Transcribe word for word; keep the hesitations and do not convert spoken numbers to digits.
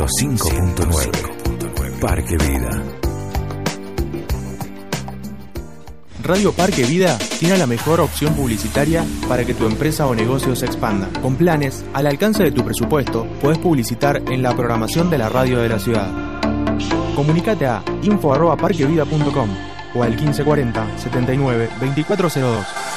cinco punto nueve Parque Vida. Radio Parque Vida tiene la mejor opción publicitaria para que tu empresa o negocio se expanda. Con planes al alcance de tu presupuesto, podés publicitar en la programación de la radio de la ciudad. Comunicate a info arroba parquevida punto com o al quince cuarenta setenta y nueve veinticuatro cero dos.